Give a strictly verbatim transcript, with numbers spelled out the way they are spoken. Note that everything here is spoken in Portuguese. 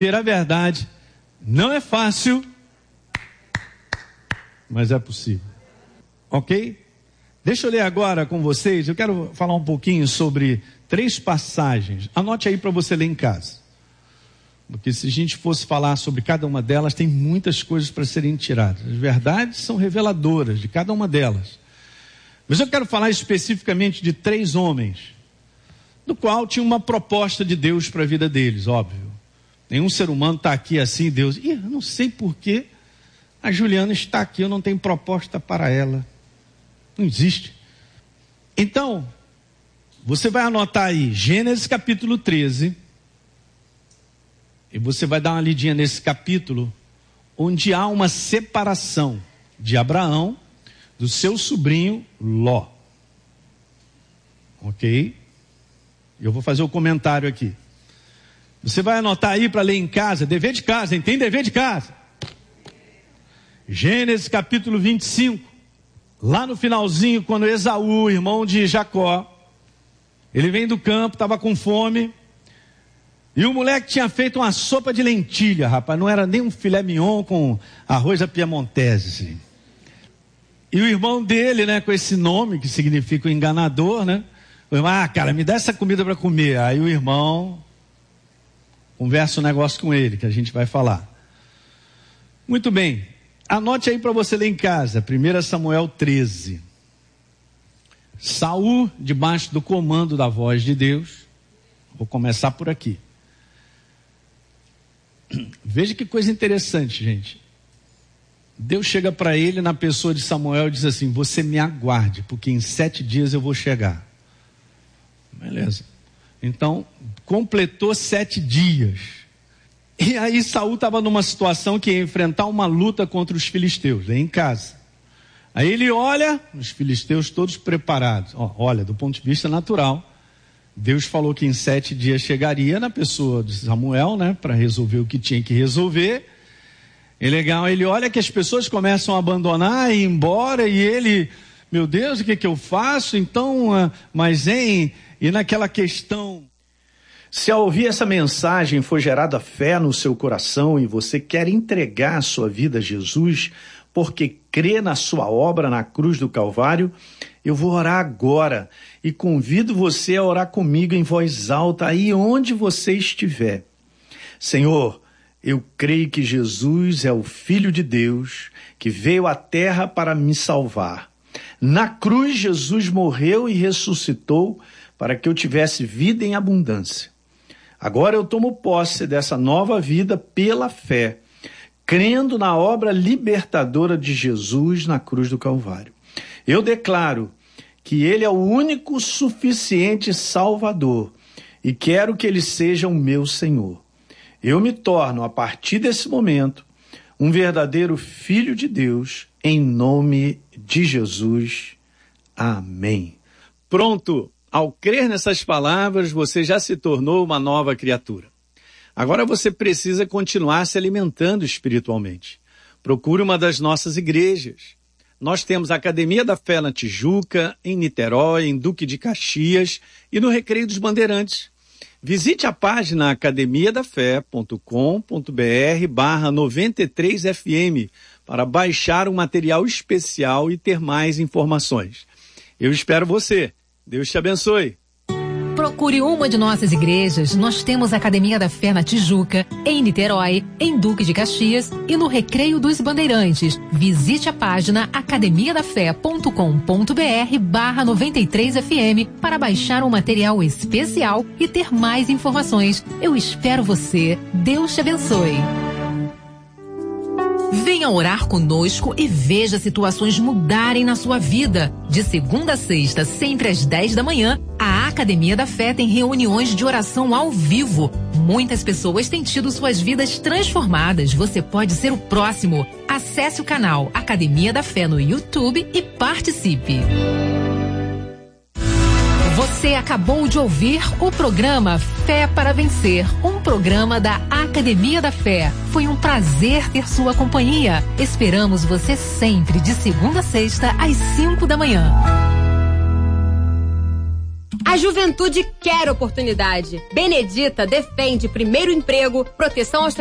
Ter a verdade não é fácil, mas é possível. Ok? Deixa eu ler agora com vocês, eu quero falar um pouquinho sobre três passagens. Anote aí para você ler em casa. Porque se a gente fosse falar sobre cada uma delas, tem muitas coisas para serem tiradas. As verdades são reveladoras de cada uma delas. Mas eu quero falar especificamente de três homens, do qual tinha uma proposta de Deus para a vida deles, óbvio. Nenhum ser humano está aqui assim, Deus, ih, eu não sei porquê a Juliana está aqui, eu não tenho proposta para ela. Não existe. Então, você vai anotar aí, Gênesis capítulo treze, e você vai dar uma lidinha nesse capítulo, onde há uma separação de Abraão do seu sobrinho Ló. Ok? Eu vou fazer o comentário aqui. Você vai anotar aí para ler em casa, dever de casa, hein? Tem dever de casa. Gênesis capítulo vinte e cinco, lá no finalzinho, quando Esaú, irmão de Jacó, ele vem do campo, estava com fome, e o moleque tinha feito uma sopa de lentilha, rapaz, não era nem um filé mignon com arroz à piemontese, assim. E o irmão dele, né, com esse nome, que significa o enganador, né, falou, ah, cara, me dá essa comida para comer. Aí o irmão conversa um negócio com ele, que a gente vai falar. Muito bem, anote aí para você ler em casa, primeiro Samuel treze. Saul, debaixo do comando da voz de Deus, vou começar por aqui. Veja que coisa interessante, gente. Deus chega para ele na pessoa de Samuel e diz assim, você me aguarde, porque em sete dias eu vou chegar. Beleza. Então, completou sete dias. E aí Saul estava numa situação que ia enfrentar uma luta contra os filisteus, aí em casa. Aí ele olha, os filisteus todos preparados. Ó, olha, do ponto de vista natural, Deus falou que em sete dias chegaria na pessoa de Samuel, né, para resolver o que tinha que resolver. É legal, ele olha que as pessoas começam a abandonar e ir embora, e ele, meu Deus, o que que eu faço? Então, uh, mas hein, e naquela questão, se ao ouvir essa mensagem for gerada fé no seu coração e você quer entregar a sua vida a Jesus, porque crê na sua obra na cruz do Calvário, eu vou orar agora e convido você a orar comigo em voz alta aí onde você estiver. Senhor, eu creio que Jesus é o Filho de Deus, que veio à terra para me salvar. Na cruz, Jesus morreu e ressuscitou para que eu tivesse vida em abundância. Agora eu tomo posse dessa nova vida pela fé, crendo na obra libertadora de Jesus na cruz do Calvário. Eu declaro que Ele é o único suficiente Salvador e quero que Ele seja o meu Senhor. Eu me torno, a partir desse momento, um verdadeiro filho de Deus, em nome de Jesus. Amém. Pronto! Ao crer nessas palavras, você já se tornou uma nova criatura. Agora você precisa continuar se alimentando espiritualmente. Procure uma das nossas igrejas. Nós temos a Academia da Fé na Tijuca, em Niterói, em Duque de Caxias e no Recreio dos Bandeirantes. Visite a página academia da fé ponto com ponto br barra noventa e três F M para baixar um material especial e ter mais informações. Eu espero você. Deus te abençoe. Procure uma de nossas igrejas. Nós temos a Academia da Fé na Tijuca, em Niterói, em Duque de Caxias e no Recreio dos Bandeirantes. Visite a página academia da fé ponto com ponto br barra noventa e três F M para baixar um material especial e ter mais informações. Eu espero você. Deus te abençoe. Venha orar conosco e veja situações mudarem na sua vida. De segunda a sexta, sempre às dez da manhã, a Academia da Fé tem reuniões de oração ao vivo. Muitas pessoas têm tido suas vidas transformadas. Você pode ser o próximo. Acesse o canal Academia da Fé no YouTube e participe. Você acabou de ouvir o programa Fé para Vencer, um programa da Academia da Fé. Foi um prazer ter sua companhia. Esperamos você sempre de segunda a sexta às cinco da manhã. A juventude quer oportunidade. Benedita defende primeiro emprego, proteção aos